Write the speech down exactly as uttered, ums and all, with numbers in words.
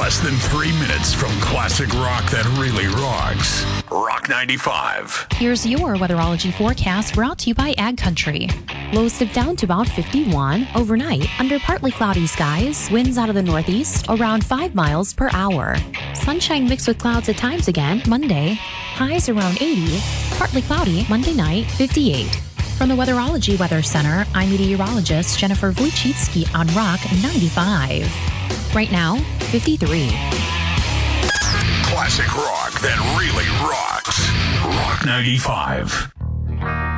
less than three minutes from classic rock that really rocks. Rock ninety-five. Here's your weatherology forecast brought to you by Ag Country. Lows dip down to about fifty-one overnight under partly cloudy skies. Winds out of the northeast around five miles per hour. Sunshine mixed with clouds at times again Monday. Highs around eighty. Partly cloudy Monday night, fifty-eight. From the Weatherology Weather Center, I'm meteorologist Jennifer Wojcicki on Rock ninety-five. Right now, fifty-three. Classic rock that really rocks. Rock ninety-five.